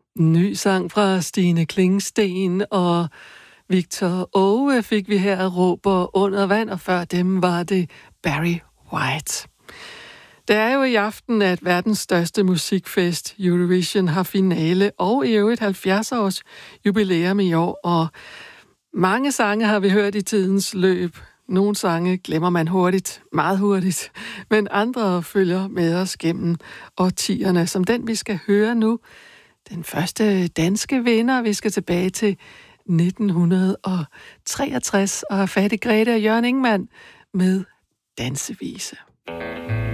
Ny sang fra Stine Klingsten og Victor Åge fik vi her råber under vand, og før dem var det Barry White. Det er jo i aften, at verdens største musikfest, Eurovision, har finale, og i øvrigt 70-års jubilæum i år, og mange sange har vi hørt i tidens løb. Nogle sange glemmer man hurtigt, meget hurtigt, men andre følger med os gennem årtierne, som den vi skal høre nu. Den første danske vinder, vi skal tilbage til 1963 og have fat i Grete og Jørgen Ingmann med Dansevise.